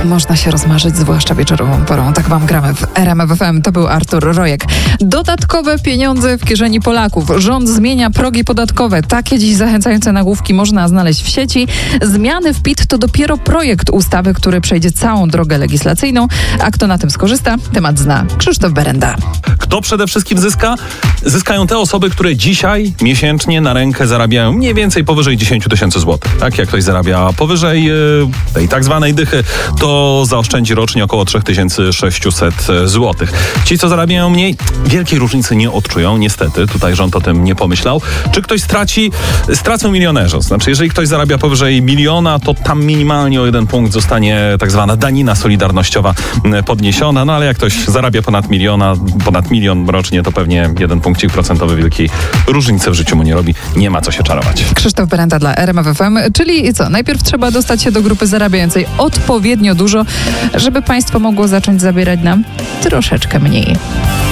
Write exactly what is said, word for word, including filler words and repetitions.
można się rozmarzyć, zwłaszcza wieczorową porą. Tak wam gramy w R M F F M. To był Artur Rojek. Dodatkowe pieniądze w kieszeni Polaków. Rząd zmienia progi podatkowe. Takie dziś zachęcające nagłówki można znaleźć w sieci. Zmiany w P I T to dopiero projekt ustawy, który przejdzie całą drogę legislacyjną. A kto na tym skorzysta? Temat zna Krzysztof Berenda. Kto przede wszystkim zyska? Zyskają te osoby, które dzisiaj miesięcznie na rękę zarabiają mniej więcej powyżej dziesięć tysięcy złotych. Tak, jak ktoś zarabia powyżej yy, tej tak zwanej dychy, to zaoszczędzi rocznie około trzy tysiące sześćset złotych. Ci, co zarabiają mniej, wielkiej różnicy nie odczują, niestety. Tutaj rząd o tym nie pomyślał. Czy ktoś straci? Stracą milionerzy. Znaczy, jeżeli ktoś zarabia powyżej miliona, to tam minimalnie o jeden punkt zostanie tak zwana danina solidarnościowa podniesiona, no ale jak ktoś zarabia ponad miliona, ponad milion rocznie, to pewnie jeden punkcik procentowy wielkiej różnicy w życiu mu nie robi. Nie ma co się czarować. Krzysztof Berenda dla R M F F M. Czyli co? Najpierw trzeba dostać się do grupy zarabiającej odpowiednio dużo, żeby państwo mogło zacząć zabierać nam troszeczkę mniej.